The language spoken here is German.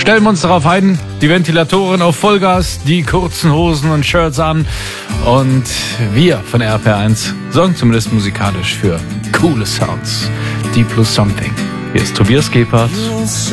stellen wir uns darauf ein, die Ventilatoren auf Vollgas, die kurzen Hosen und Shirts an. Und wir von RPR1 sorgen zumindest musikalisch für coole Sounds. D plus Something. Hier ist Tobias Gebhardt.